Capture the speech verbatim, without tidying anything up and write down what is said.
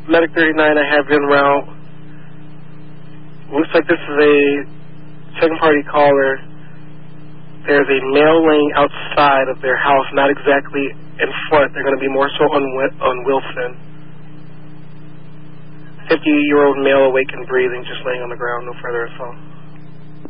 Medic thirty-nine, I have en route. Looks like this is a second party caller. There's a male laying outside of their house, not exactly in front. They're going to be more so on, on Wilson. fifty-year-old male awake and breathing, just laying on the ground, no further assault.